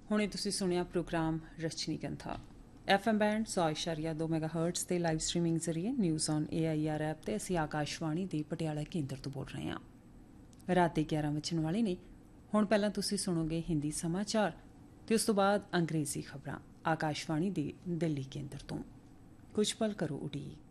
ਹੁਣੇ ਤੁਸੀਂ ਸੁਣਿਆ ਪ੍ਰੋਗਰਾਮ ਰਚਨੀ ਗੰਥਾ FM ਬੈਂਡ 100.2 ਮੈਗਾਹਰਟਜ਼ ਤੇ ਲਾਈਵ ਸਟ੍ਰੀਮਿੰਗ ਜ਼ਰੀਏ ਨਿਊਜ਼ ਔਨ AIR ਐਪ ਤੇ ਅਸੀਂ ਆਕਾਸ਼ਵਾਣੀ ਦੇ ਪਟਿਆਲਾ ਕੇਂਦਰ ਤੋਂ ਬੋਲ ਰਹੇ ਹਾਂ। ਰਾਤ ਦੇ 11 ਵੱਜਣ ਵਾਲੇ ਨੇ। ਹੁਣ ਪਹਿਲਾਂ ਤੁਸੀਂ ਸੁਣੋਗੇ ਹਿੰਦੀ ਸਮਾਚਾਰ ਤੇ ਉਸ ਤੋਂ ਬਾਅਦ ਅੰਗਰੇਜ਼ੀ ਖਬਰਾਂ ਆਕਾਸ਼ਵਾਣੀ ਦੇ ਦਿੱਲੀ ਕੇਂਦਰ ਤੋਂ। ਕੁਝ ਪਲ ਕਰੋ ਉਡੀਕ।